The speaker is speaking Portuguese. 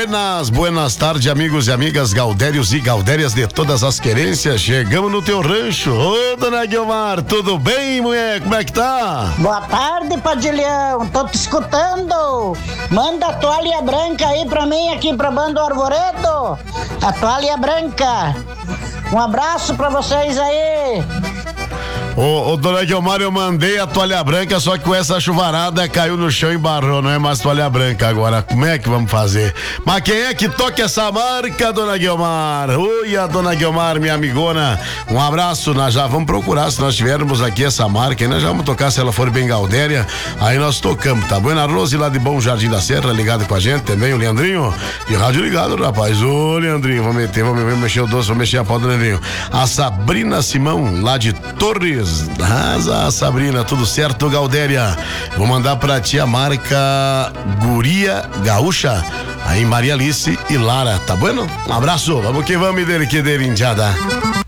Buenas tardes, amigos e amigas gaudérios e gaudérias de todas as querências. Chegamos no teu rancho. Ô, dona Guilmar, tudo bem, mulher? Como é que tá? Boa tarde, Padilhão. Tô te escutando. Manda a toalha branca aí pra mim aqui pra Bando Arvoredo. A toalha branca. Um abraço pra vocês aí. Ô, dona Guilmar, eu mandei a toalha branca, só que com essa chuvarada caiu no chão e embarrou, não é mais toalha branca agora. Como é que vamos fazer? Mas quem é que toca essa marca, dona Guilmar? Oi, a dona Guilmar, minha amigona. Um abraço, nós já vamos procurar, se nós tivermos aqui essa marca, nós já vamos tocar, se ela for bem gaudéria, aí nós tocamos, tá? Buena Rose lá de Bom Jardim da Serra, ligado com a gente também, o Leandrinho, de rádio ligado, rapaz. Ô, Leandrinho, vou mexer o doce, vou mexer a pau do Leandrinho. A Sabrina Simão, lá de Torres. Arrasa, Sabrina, tudo certo, Gaudéria? Vou mandar pra ti a marca Guria Gaúcha, aí Maria Alice e Lara, tá bueno? Um abraço, vamos que vamos, dele, indiada.